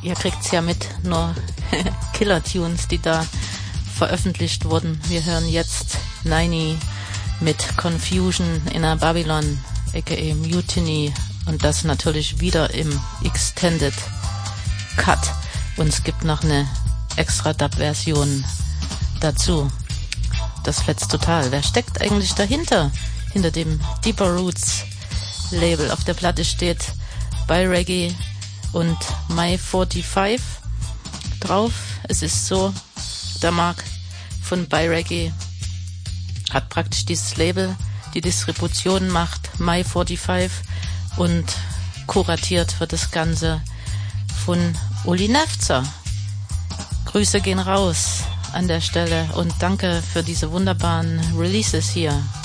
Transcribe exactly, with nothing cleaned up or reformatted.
ihr kriegt's ja mit, nur Killer-Tunes, die da veröffentlicht wurden. Wir hören jetzt Niney mit Confusion in a Babylon, aka Mutiny, und das natürlich wieder im Extended Cut. Und es gibt noch eine extra Dub-Version dazu. Das fetzt total. Wer steckt eigentlich dahinter? Hinter dem Deeper Roots Label. Auf der Platte steht By Reggae und My forty-five drauf. Es ist so, der Mark von By Reggae hat praktisch dieses Label, die Distribution macht My forty-five und kuratiert wird das Ganze von Uli Nefzer. Grüße gehen raus an der Stelle und danke für diese wunderbaren Releases hier.